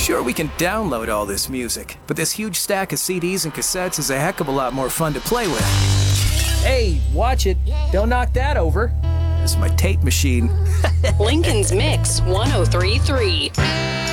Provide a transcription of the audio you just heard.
Sure, we can download all this music, but this huge stack of CDs and cassettes is a heck of a lot more fun to play with. Hey, watch it. Don't knock that over. This is my tape machine. Lincoln's Mix 1033.